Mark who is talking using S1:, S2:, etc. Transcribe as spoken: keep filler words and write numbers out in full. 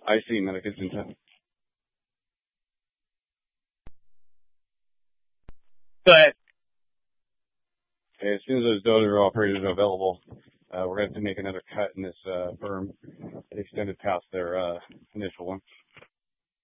S1: I see, Medicus intent.
S2: But
S1: Okay, as soon as those dozer operators are available, uh, we're going to have to make another cut in this uh, firm. It extended past their uh, initial one.